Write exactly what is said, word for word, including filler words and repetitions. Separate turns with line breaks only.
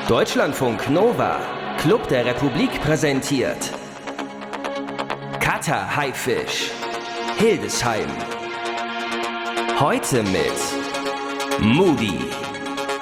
Deutschlandfunk Nova, Club der Republik präsentiert Cutter Haifisch, Hildesheim. Heute mit Moody.